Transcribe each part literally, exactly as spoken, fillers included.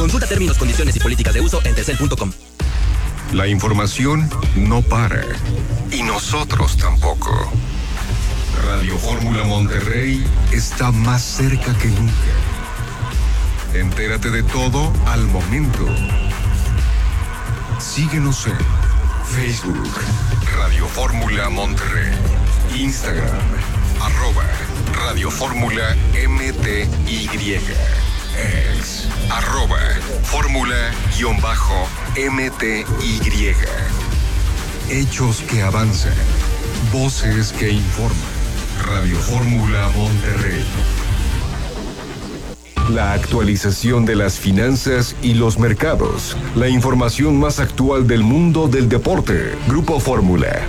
Consulta términos, condiciones y políticas de uso en telcel punto com. La información no para. Y nosotros tampoco. Radio Fórmula Monterrey está más cerca que nunca. Entérate de todo al momento. Síguenos en Facebook, Radio Fórmula Monterrey. Instagram, arroba Radio Fórmula M T Y. Ex, arroba Fórmula-M T Y. Hechos que avanzan. Voces que informan. Radio Fórmula Monterrey. La actualización de las finanzas y los mercados. La información más actual del mundo del deporte. Grupo Fórmula.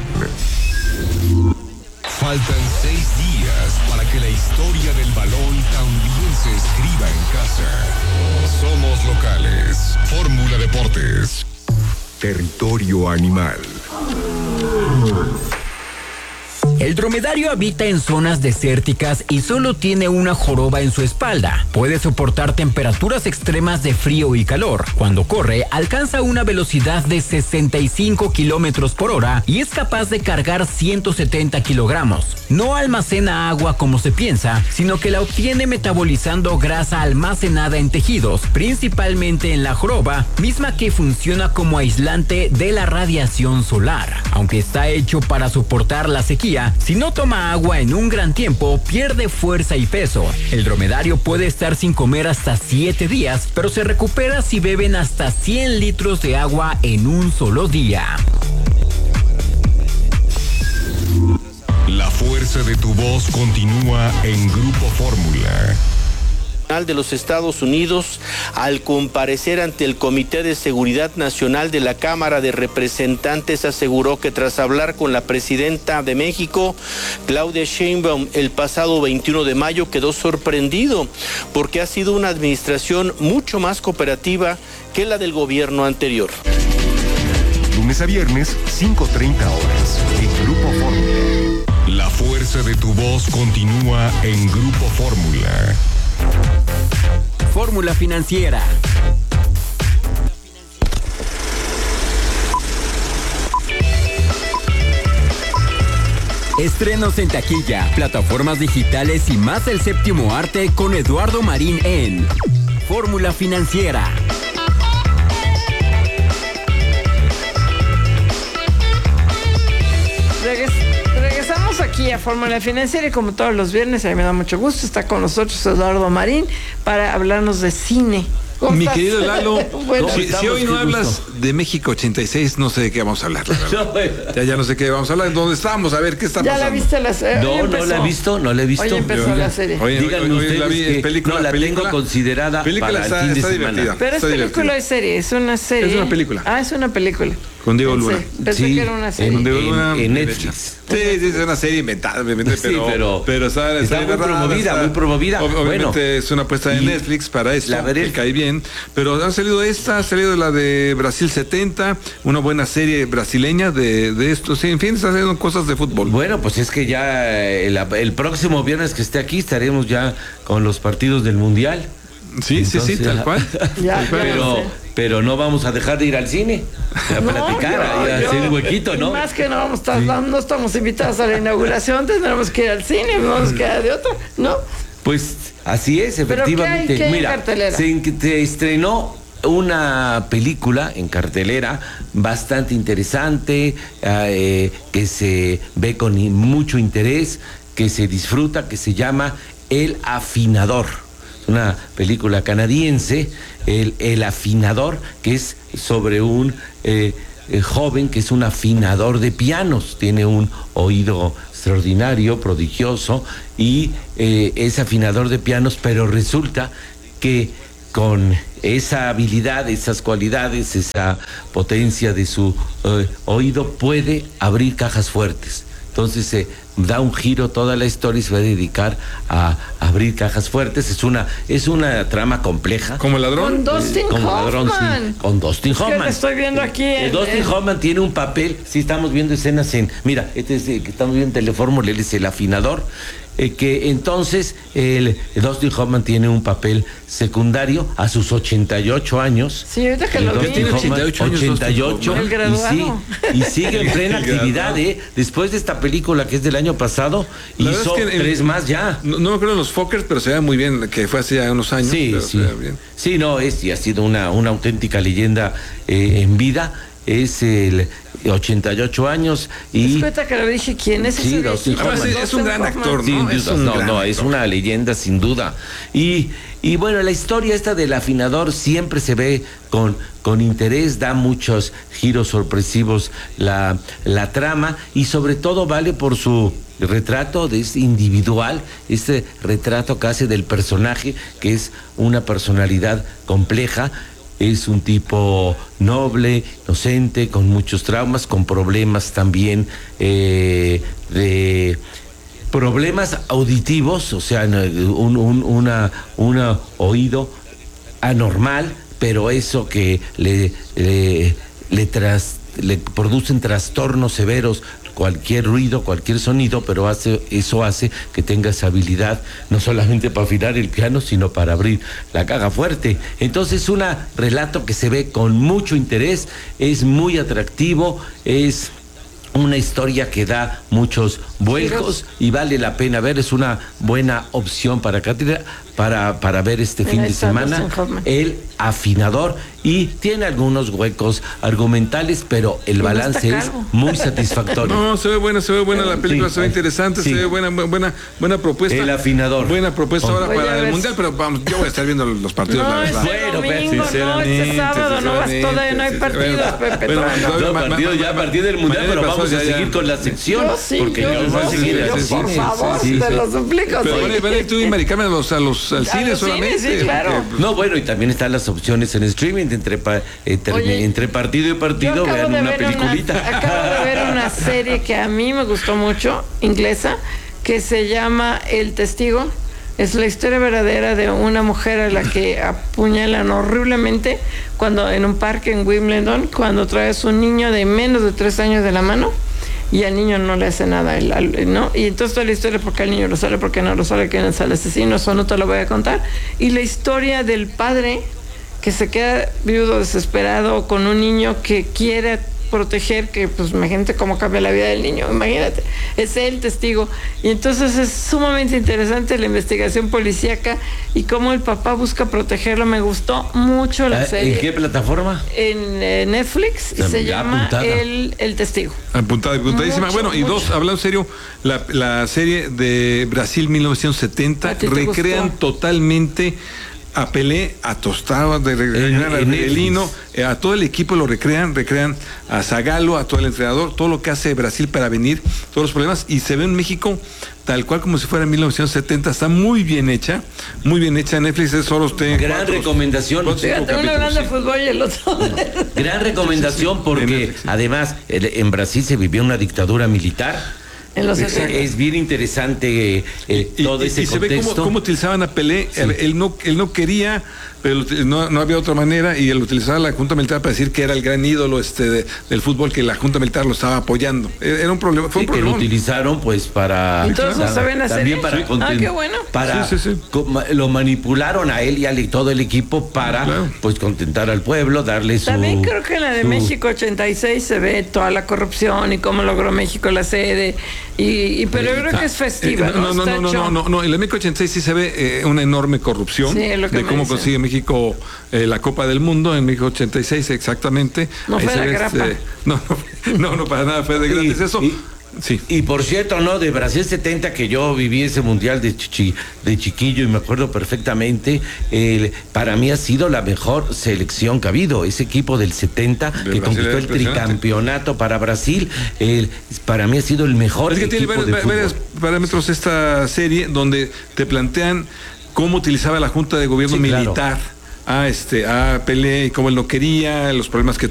Faltan seis días para que la historia del balón también se escriba en casa. Somos locales. Fórmula Deportes. Territorio animal. El dromedario habita en zonas desérticas y solo tiene una joroba en su espalda. Puede soportar temperaturas extremas de frío y calor. Cuando corre, alcanza una velocidad de sesenta y cinco kilómetros por hora y es capaz de cargar ciento setenta kilogramos. No almacena agua como se piensa, sino que la obtiene metabolizando grasa almacenada en tejidos, principalmente en la joroba, misma que funciona como aislante de la radiación solar. Aunque está hecho para soportar la sequía, si no toma agua en un gran tiempo, pierde fuerza y peso. El dromedario puede estar sin comer hasta siete días, pero se recupera si beben hasta cien litros de agua en un solo día. La fuerza de tu voz continúa en Grupo Fórmula. De los Estados Unidos, al comparecer ante el Comité de Seguridad Nacional de la Cámara de Representantes, aseguró que tras hablar con la presidenta de México, Claudia Sheinbaum, el pasado veintiuno de mayo, quedó sorprendido porque ha sido una administración mucho más cooperativa que la del gobierno anterior. Lunes a viernes, cinco treinta horas, en Grupo Fórmula. La fuerza de tu voz continúa en Grupo Fórmula. Fórmula Financiera. Estrenos en taquilla, plataformas digitales y más del séptimo arte con Eduardo Marín en Fórmula Financiera. Regres- regresamos aquí a Fórmula Financiera y como todos los viernes, a mí me da mucho gusto, está con nosotros Eduardo Marín para hablarnos de cine. Mi estás? querido Lalo, Bueno, si, si hoy no hablas de México ochenta y seis, no sé de qué vamos a hablar. La verdad. ya, ya no sé qué vamos a hablar. ¿Dónde estamos? A ver, ¿qué está ¿Ya pasando? la viste la serie? No, no la he visto, no la he visto. Hoy empezó Yo- la serie. Oye, Díganme hoy- hoy ustedes la vi, que es película, no la película. tengo considerada Película para está- el fin de está semana. divertida. Pero es Está película divertido. o es serie, es una serie. Es una película. Ah, es una película. Con Diego Pensé- Luna. Pensé Sí, que era una serie. Con Diego En- Luna, en bien Netflix. hecha. Sí, sí, es una serie inventada, obviamente, Sí, pero, pero pero está, está bien muy narrada, promovida, muy promovida. ob- Obviamente Bueno, es una apuesta de y Netflix para esto, la veré. que cae bien. Pero han salido esta, ha salido la de Brasil setenta, una buena serie brasileña de, de esto. Sí, en fin, está haciendo cosas de fútbol. Bueno, pues es que ya eh, el, el próximo viernes que esté aquí estaremos ya con los partidos del Mundial. Sí, sí, sí, Entonces, tal cual. Ya, Tal cual. ya Pero, lo sé. pero no vamos a dejar de ir al cine a No, platicar, yo- a yo- hacer un huequito, y ¿no? Más que no vamos a estar, no estamos invitados a la inauguración, tendremos que ir al cine, no vamos a quedar de otra, ¿no? Pues así es, ¿Pero efectivamente. qué hay- qué hay en Mira, cartelera? se, en- se estrenó una película en cartelera bastante interesante, eh, que se ve con i- mucho interés, que se disfruta, que se llama El Afinador. Una película canadiense, El, El Afinador, que es sobre un eh, eh, joven que es un afinador de pianos, tiene un oído extraordinario, prodigioso, y eh, es afinador de pianos, pero resulta que con esa habilidad, esas cualidades, esa potencia de su eh, oído, puede abrir cajas fuertes. Entonces se da un giro toda la historia y se va a dedicar a abrir cajas fuertes. Es una, es una trama compleja. Como el ladrón. Con Dustin Como ladrón, Hoffman. sí, con Dustin Es que Hoffman. lo estoy viendo aquí Eh, en- Dustin en- Hoffman tiene un papel, sí estamos viendo escenas en, mira, este es, eh, que estamos viendo en Telefórmula, él es el afinador, eh, que entonces el Dustin Hoffman tiene un papel secundario a sus ochenta y ocho años. Sí, ahorita que lo vi. Tiene ochenta y ocho años, ochenta y ocho, el graduado. y, sí, y sigue en plena El graduado. actividad, ¿eh? Después de esta película que es del año pasado, La verdad hizo es que en- tres más ya. No, no me acuerdo de los Fockers, pero se ve muy bien, que fue hace ya unos años. Sí, pero sí. se ve bien. Sí, no, es y ha sido una, una auténtica leyenda eh, en vida. Es el ochenta y ocho años y Espera que lo dije, ¿quién es Sí, ese Dustin viejito? Hoffman. Además, es- es un gran Dustin actor, Hoffman. sin No, es duda, un no, gran no, es actor. una leyenda sin duda. Y, y bueno, la historia esta del afinador siempre se ve con, con interés, da muchos giros sorpresivos la, la trama y sobre todo vale por su retrato de este individual, este retrato que hace del personaje, que es una personalidad compleja. Es un tipo noble, inocente, con muchos traumas, con problemas también eh, de problemas auditivos, o sea, un, un una, una oído anormal, pero eso que le, le, le, tras, le producen trastornos severos, cualquier ruido, cualquier sonido, pero hace, eso hace que tengas habilidad no solamente para afinar el piano, sino para abrir la caja fuerte. Entonces, un relato que se ve con mucho interés, es muy atractivo, es una historia que da muchos vuelcos y vale la pena ver, es una buena opción para para, para ver este Mira, fin ahí de está semana, Dustin Hoffman. El afinador, y tiene algunos huecos argumentales, pero el no balance está es calvo. muy satisfactorio. No, se ve buena, se ve buena la película, Sí. se ve interesante, Sí. se ve buena, buena, buena propuesta. El afinador. Buena propuesta ahora Voy a para el ver. mundial, pero vamos, yo voy a estar viendo los partidos, No, la este verdad. Bueno, domingo, pero no, este sinceramente, sábado, no vas, sinceramente, todavía no hay sí, partidos, bueno, Pepe. bueno, todavía no. todavía No, ma- partido ma- ya a ma- partir del mundial, mañana pero pasó, vamos a ya, ya. seguir con la sección. Yo sí, porque yo, ya no, va a sí, seguir yo, el por cine. favor, Sí, te sí. lo suplico. Pero sí. van a- van a ir tú y Mari Carmen a los, a los, al A cine los solamente. cines, sí, claro. porque, No, bueno, y también están las opciones en streaming, entre, pa- entre, Oye, entre partido y Yo partido, acabo vean de una ver peliculita. Una, acabo de ver una serie que a mí me gustó mucho, inglesa, que se llama El Testigo. Es la historia verdadera de una mujer a la que apuñalan horriblemente cuando en un parque en Wimbledon, cuando traes un niño de menos de tres años de la mano y al niño no le hace nada, el- al- ¿no? Y entonces toda la historia, porque el niño lo sale, porque no lo sale, quién es el asesino, eso no te lo voy a contar. Y la historia del padre que se queda viudo, desesperado, con un niño que quiere proteger, que pues imagínate cómo cambia la vida del niño, imagínate, es él testigo. Y entonces es sumamente interesante la investigación policíaca y cómo el papá busca protegerlo. Me gustó mucho la Ah, serie. ¿En qué plataforma? En eh, Netflix y Ya se llama apuntada. el, el Testigo. Apuntada, apuntadísima. Mucho, Bueno, y mucho. dos, hablando en serio, la, la serie de Brasil mil novecientos setenta ¿A ti te recrean gustó? totalmente a Pelé, a Tostado, de recrean a en Rivelino, Netflix. eh, a todo el equipo lo recrean, recrean a Zagallo, a todo el entrenador, todo lo que hace Brasil para venir, todos los problemas, y se ve en México tal cual como si fuera en mil novecientos setenta, está muy bien hecha, muy bien hecha. Netflix es solo usted. Gran cuatro- recomendación. cuatro, cinco Fíjate, uno capítulos, hablando de sí. fútbol y el otro. Gran recomendación En porque Netflix, sí. además el- en Brasil se vivió una dictadura militar. En los Es, setenta. es bien interesante eh, eh, Y, todo y- ese y se ve cómo, contexto. cómo utilizaban a Pelé. Él, él no, él no quería, pero lo util- no, no había otra manera, y él utilizaba la Junta Militar para decir que era el gran ídolo este de- del fútbol, que la Junta Militar lo estaba apoyando. Era un problema, fue Sí, un que lo problema. utilizaron pues para ¿Y todos lo para- saben hacer? también para Sí. conten- Ah, qué bueno. para Sí, sí, sí. co- ma- lo manipularon a él y a le- todo el equipo para Claro. pues contentar al pueblo, darle su También creo que en la de su- México ochenta y seis se ve toda la corrupción y cómo logró México la sede. Y, y- pero yo creo que es Eh, festiva. no, no, Está no, no, hecho- no, no, no, en el México ochenta y seis sí se ve eh, una enorme corrupción Sí, es lo que de me cómo dicen. consigue México eh, la Copa del Mundo en México ochenta y seis exactamente. No Ahí fue se de ve, grapa. este, no, no, no, no, para nada fue de gratis Y- eso. y- Sí. Y por cierto, ¿no? De Brasil setenta, que yo viví ese mundial de, chichi- de chiquillo y me acuerdo perfectamente, el- para mí ha sido la mejor selección que ha habido. Ese equipo del setenta De que Brasil conquistó era el impresionante. tricampeonato para Brasil, el- para mí ha sido el mejor Es que tiene equipo varios, de va- fútbol. varios parámetros esta serie donde te plantean cómo utilizaba la Junta de Gobierno Sí, claro. militar a este a Pelé y cómo él no quería, los problemas que